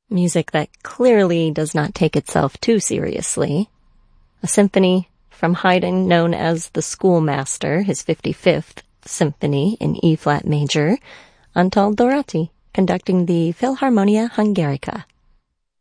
Music that clearly does not take itself too seriously. A symphony from Haydn known as the Schoolmaster, his 55th Symphony in E-flat major, Antal Doráty conducting the Philharmonia Hungarica.